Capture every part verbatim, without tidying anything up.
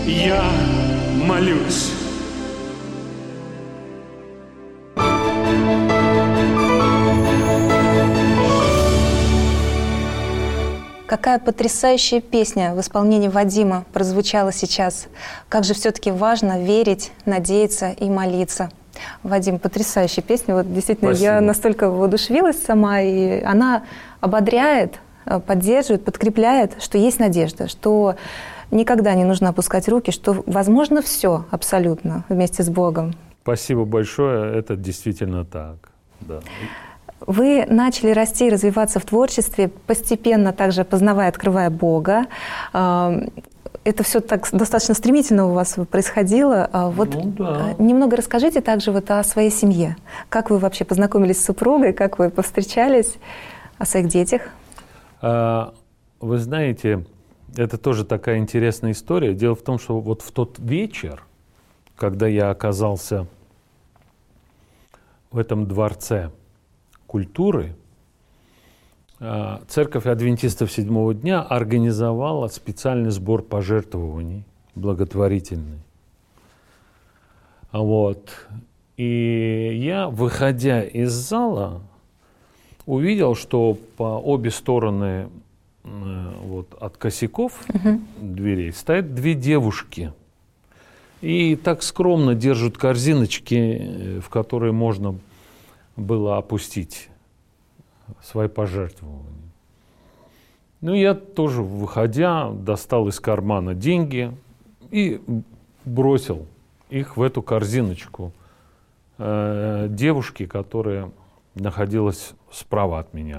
я молюсь. Какая потрясающая песня в исполнении Вадима прозвучала сейчас. Как же все-таки важно верить, надеяться и молиться. Вадим, потрясающая песня. Вот действительно, Спасибо. Я настолько воодушевилась сама, и она ободряет, поддерживает, подкрепляет, что есть надежда, что никогда не нужно опускать руки, что возможно все абсолютно вместе с Богом. Спасибо большое, это действительно так. Да. Вы начали расти и развиваться в творчестве, постепенно также познавая, открывая Бога. Это все так достаточно стремительно у вас происходило. Вот ну, да. Немного расскажите также вот о своей семье. Как вы вообще познакомились с супругой, как вы повстречались, о своих детях? А, вы знаете, это тоже такая интересная история. Дело в том, что вот в тот вечер, когда я оказался в этом дворце культуры, Церковь адвентистов седьмого дня организовала специальный сбор пожертвований благотворительный. Вот. И я, выходя из зала, увидел, что по обе стороны вот, от косяков uh-huh. дверей стоят две девушки. И так скромно держат корзиночки, в которые можно было опустить свои пожертвования. Ну, я тоже, выходя, достал из кармана деньги и бросил их в эту корзиночку э, девушки, которая находилась справа от меня.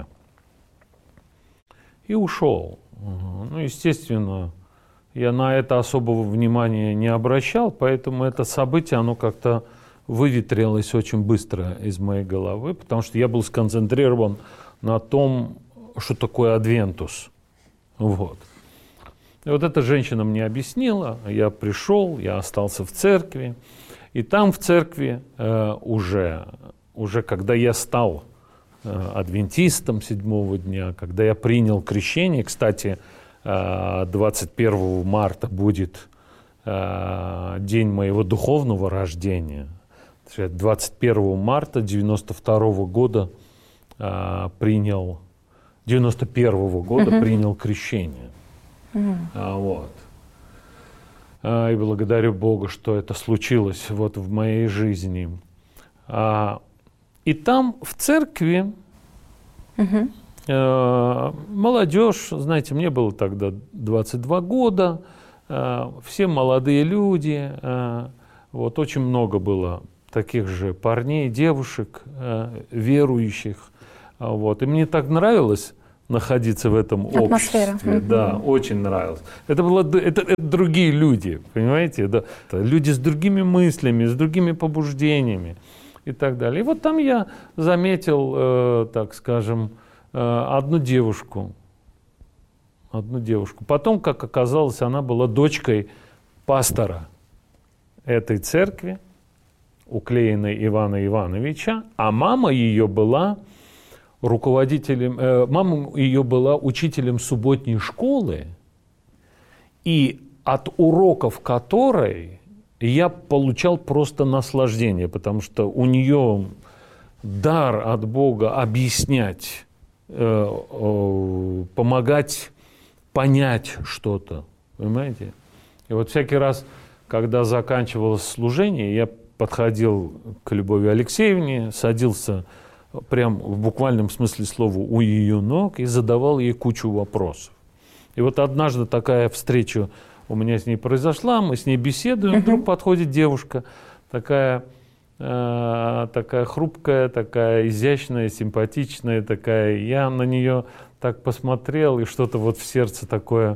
И ушел. Ну, естественно, я на это особого внимания не обращал, поэтому это событие, оно как-то выветрилось очень быстро из моей головы, потому что я был сконцентрирован на том, что такое адвентус. Вот. И вот эта женщина мне объяснила, я пришел, я остался в церкви, и там в церкви э, уже, уже когда я стал э, адвентистом седьмого дня, когда я принял крещение, кстати, э, двадцать первого марта будет э, день моего духовного рождения, двадцать первого марта девяносто второго года а, принял, девяносто первого года uh-huh. принял крещение. Uh-huh. А, вот. а, и благодарю Бога, что это случилось вот в моей жизни. А, и там в церкви uh-huh. а, молодежь, знаете, мне было тогда двадцать два года, а, все молодые люди, а, вот, очень много было таких же парней, девушек, э, верующих. Вот. И мне так нравилось находиться в этом Атмосфера. обществе. Mm-hmm. Да, очень нравилось. Это, было, это, это другие люди, понимаете? Да? Это люди с другими мыслями, с другими побуждениями и так далее. И вот там я заметил, э, так скажем, э, одну девушку. Одну девушку. Потом, как оказалось, она была дочкой пастора этой церкви, уклеенной Ивана Ивановича, а мама ее была руководителем, э, мама ее была учителем субботней школы, и от уроков которой я получал просто наслаждение, потому что у нее дар от Бога объяснять, э, э, помогать понять что-то, понимаете? И вот всякий раз, когда заканчивалось служение, я подходил к Любови Алексеевне, садился прям в буквальном смысле слова у ее ног и задавал ей кучу вопросов. И вот однажды такая встреча у меня с ней произошла, мы с ней беседуем, вдруг подходит девушка, такая, э, такая хрупкая, такая изящная, симпатичная, такая. Я на нее так посмотрел, и что-то вот в сердце такое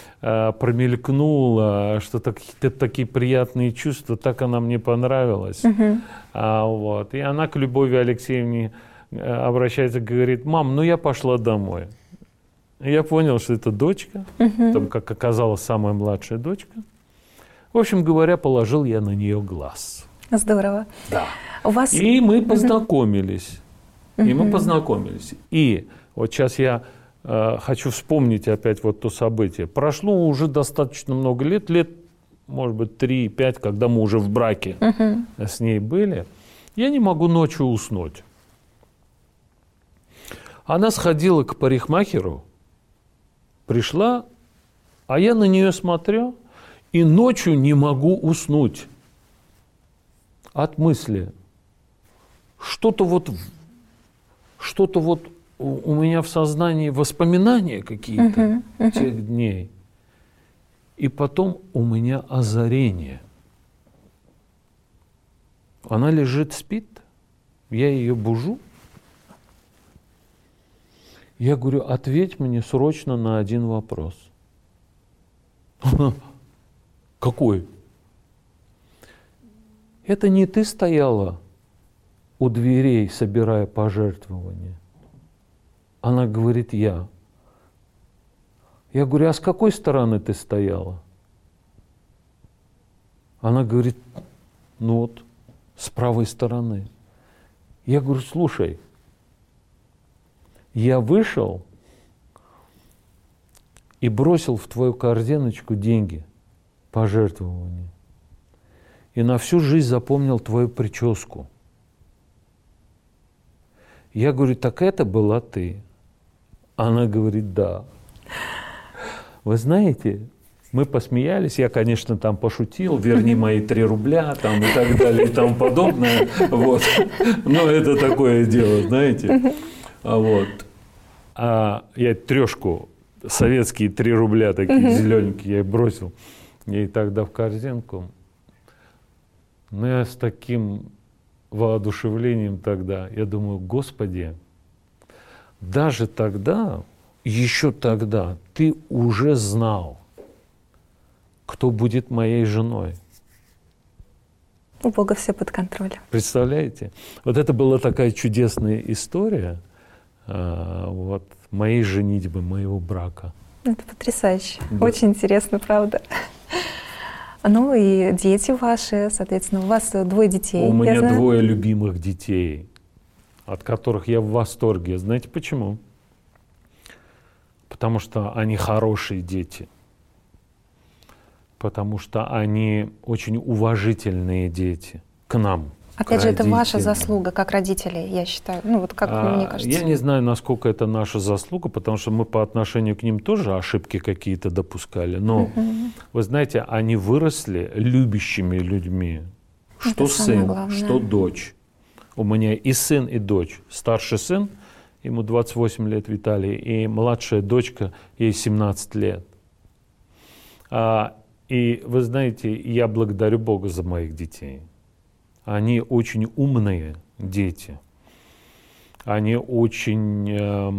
промелькнуло, что-то какие-то такие приятные чувства, так она мне понравилась. Uh-huh. А, вот. И она к Любови Алексеевне обращается и говорит: мам, ну я пошла домой. И я понял, что это дочка, uh-huh. там, как оказалось, самая младшая дочка. В общем говоря, положил я на нее глаз. Здорово. Да. У вас... И мы познакомились. Uh-huh. И мы познакомились. И вот сейчас я Хочу вспомнить опять вот то событие. Прошло уже достаточно много лет, лет может быть, три-пять, когда мы уже в браке uh-huh. с ней были, я не могу ночью уснуть. Она сходила к парикмахеру, пришла, а я на нее смотрю, и ночью не могу уснуть от мысли. Что-то вот, что-то вот у меня в сознании воспоминания какие-то uh-huh, uh-huh. тех дней. И потом у меня озарение. Она лежит, спит, я ее бужу. Я говорю, ответь мне срочно на один вопрос. Какой? Это не ты стояла у дверей, собирая пожертвования? Она говорит, я. Я говорю, а с какой стороны ты стояла? Она говорит, ну вот, с правой стороны. Я говорю, слушай, я вышел и бросил в твою корзиночку деньги, пожертвования. И на всю жизнь запомнил твою прическу. Я говорю, так это была ты. Она говорит, да. Вы знаете, мы посмеялись, я, конечно, там пошутил, верни мои три рубля, там, и так далее, и тому подобное. Вот. Но это такое дело, знаете. А вот. А я трешку, советские три рубля такие зелененькие, я бросил ей тогда в корзинку. Но я с таким воодушевлением тогда, я думаю, Господи, даже тогда, еще тогда, ты уже знал, кто будет моей женой. У Бога все под контролем. Представляете? Вот это была такая чудесная история а, вот, моей женитьбы, моего брака. Это потрясающе. Да. Очень интересно, правда. Ну и дети ваши, соответственно, у вас двое детей. У меня знаю. двое любимых детей, от которых я в восторге. Знаете почему? Потому что они хорошие дети. Потому что они очень уважительные дети к нам. Опять же, это ваша заслуга, как родителей, я считаю. Ну, вот как а, мне кажется. Я не знаю, насколько это наша заслуга, потому что мы по отношению к ним тоже ошибки какие-то допускали. Но, uh-huh. вы знаете, они выросли любящими людьми. Что это сын, что дочь. У меня и сын, и дочь. Старший сын, ему двадцать восемь лет, Виталий, и младшая дочка, ей семнадцать лет. А, и вы знаете, я благодарю Бога за моих детей. Они очень умные дети. Они очень, э,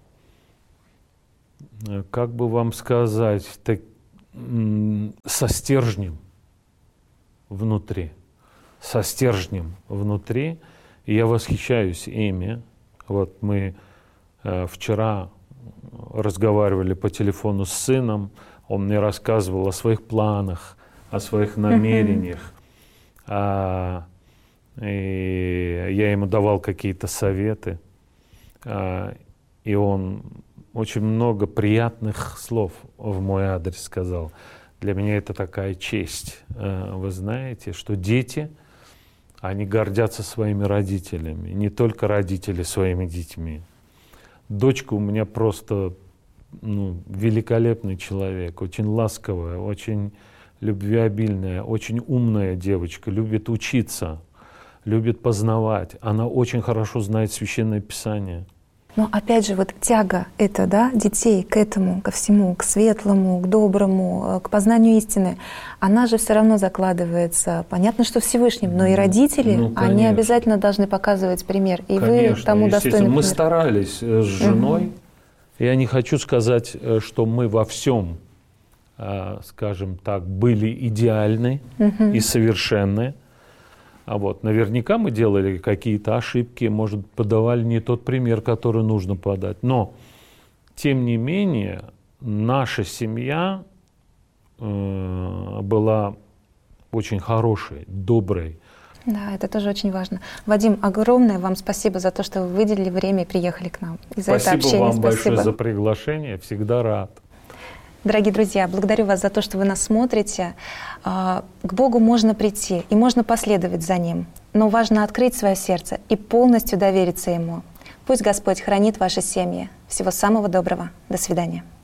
как бы вам сказать, так, э, со стержнем внутри. Со стержнем внутри. И я восхищаюсь ими. Вот мы э, вчера разговаривали по телефону с сыном. Он мне рассказывал о своих планах, о своих намерениях. А, и я ему давал какие-то советы. А, и он очень много приятных слов в мой адрес сказал. Для меня это такая честь. А, вы знаете, что дети, они гордятся своими родителями. Не только родители своими детьми. Дочка у меня просто ну, великолепный человек, очень ласковая, очень любвеобильная, очень умная девочка, любит учиться, любит познавать. Она очень хорошо знает Священное Писание. Но опять же, вот тяга это, да, детей к этому, ко всему, к светлому, к доброму, к познанию истины, она же все равно закладывается. Понятно, что Всевышним, но и родители, ну, они обязательно должны показывать пример. И конечно, вы тому достойны. Мы старались с женой. Угу. Я не хочу сказать, что мы во всем, скажем так, были идеальны угу. и совершенны. А вот наверняка мы делали какие-то ошибки, может, подавали не тот пример, который нужно подать. Но, тем не менее, наша семья э, была очень хорошей, доброй. Да, это тоже очень важно. Вадим, огромное вам спасибо за то, что вы выделили время и приехали к нам. И за спасибо это общение. вам Спасибо большое за приглашение, всегда рад. Дорогие друзья, благодарю вас за то, что вы нас смотрите. К Богу можно прийти и можно последовать за Ним, но важно открыть свое сердце и полностью довериться Ему. Пусть Господь хранит ваши семьи. Всего самого доброго. До свидания.